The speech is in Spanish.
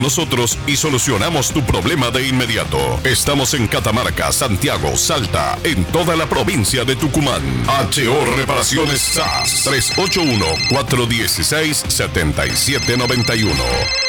nosotros y solucionamos tu problema de inmediato. Estamos en Catamarca, Santiago, Salta, en toda la provincia de Tucumán. HO Reparaciones SAS 381-416-7791.